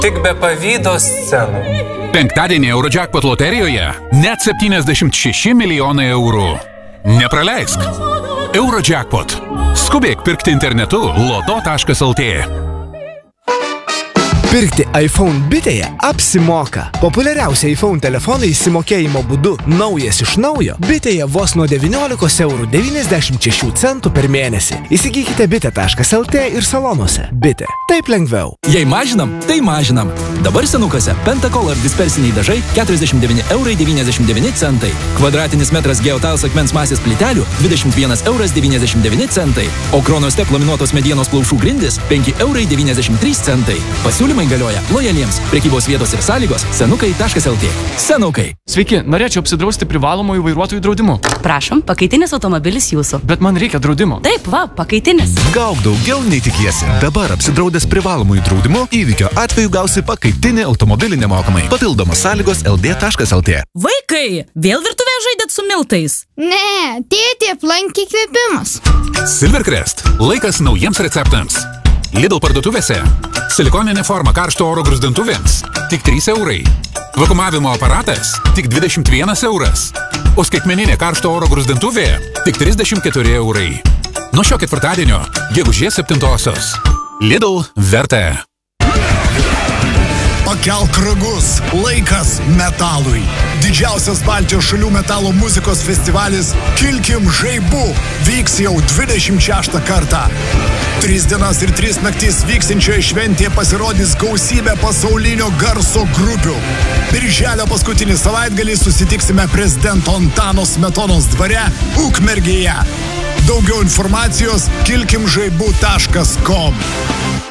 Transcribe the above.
Tik be pavydo scenų. Penktadienį Eurojackpot loterijoje net 76 milijonai eurų. Nepraleisk. Eurojackpot. Skubėk pirkti internetu loto.lt. Pirkti iPhone bitėje apsimoka. Populiariausia iPhone telefonai įsimokėjimo būdu naujas iš naujo bitėje vos nuo 19,96 € per mėnesį. Įsigykite bitė.lt ir salonuose. Bitė. Taip lengviau. Jei mažinam, tai mažinam. Dabar senukose Pentacolor dispersiniai dažai 49,99 €. Kvadratinis metras Geotiles akmens masės plytelių 21,99 €. O Kronostek laminuotos medienos plaušų grindis 5,93 €. Pasiūlymai galioja lojaliems. Prekybos vietos ir sąlygos senukai.lt. Senukai. Sveiki, norėčiau apsidrausti privalomųjų vairuotojų draudimu. Prašom, pakaitinis automobilis jūsų. Bet man reikia draudimo. Taip, va, pakaitinis. Gauk daugiau nei tikiesi. Dabar apsidraudęs privalomųjų draudimu, įvykio atveju gausi pakaitinį automobilį nemokamai. Papildomos sąlygos ld.lt. Vaikai, vėl virtuvėje žaidėt su miltais? Ne, tėtė aplankė įkvėpimas. Silvercrest. Laikas naujiems receptams. Lidl parduotuvėse. Silikoninė forma karšto oro gruzdintuvėms. Tik 3 €. Vakumavimo aparatas. Tik 21 €. O skaitmeninė karšto oro gruzdintuvė. Tik 34 €. Nuo šio ketvirtadienio, gegužės 7-osios. Lidl verta. Pakelk ragus, laikas metalui. Didžiausias Baltijos šalių metalo muzikos festivalis Kilkim žaibu vyks jau 26 kartą. 3 dienas ir 3 naktis vyksinčioje šventėje pasirodys gausybė pasaulinio garso grupių. Birželio paskutinį savaitgalį susitiksime prezidento Antano Smetonos dvare Ukmergėje. Daugiau informacijos kilkimžaibu.com.